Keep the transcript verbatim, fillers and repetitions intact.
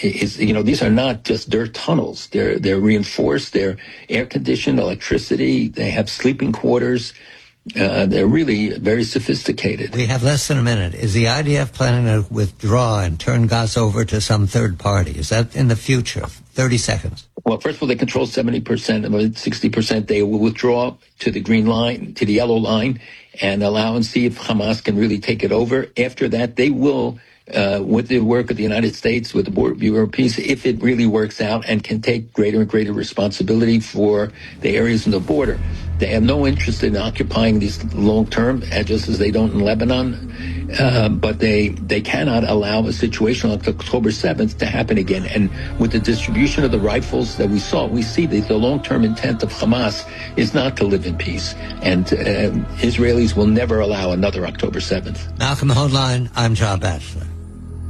is, you know, these are not just dirt tunnels. They're they're reinforced. They're air conditioned, electricity. They have sleeping quarters. Uh, they're really very sophisticated. We have less than a minute. Is the I D F planning to withdraw and turn Gaza over to some third party? Is that in the future? thirty seconds. Well, first of all, they control seventy percent, about sixty percent. They will withdraw to the green line, to the yellow line, and allow and see if Hamas can really take it over. After that, they will, uh, with the work of the United States, with the Bureau of Peace, if it really works out and can take greater and greater responsibility for the areas in the border. They have no interest in occupying these long term, just as they don't in Lebanon. Uh, but they they cannot allow a situation like October seventh to happen again. And with the distribution of the rifles that we saw, we see that the long term intent of Hamas is not to live in peace. And uh, Israelis will never allow another October seventh. Malcolm Hoenlein, I'm John Batchelor.